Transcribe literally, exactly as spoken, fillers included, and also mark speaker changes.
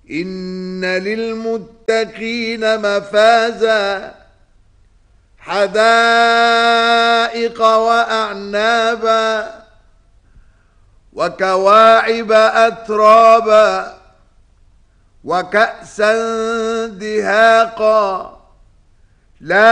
Speaker 1: إن للمتقين مفازا حدائق وأعنابا وكواعب أترابا وكأسا دهاقا لا